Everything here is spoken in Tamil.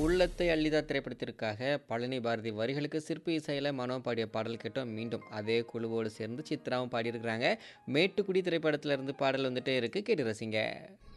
உள்ளத்தை அள்ளிதா திரைப்படத்திற்காக பழனி பாரதி வரிகளுக்கு சிற்பி இசையில் மனோ பாடிய பாடல் கேட்டோம். மீண்டும் அதே குழுவோடு சேர்ந்து சித்ராவும் பாடியிருக்கிறாங்க. மேட்டுக்குடி திரைப்படத்துல இருந்து பாடல் வந்துட்டே இருக்கு, கேட்டு ரசிங்க.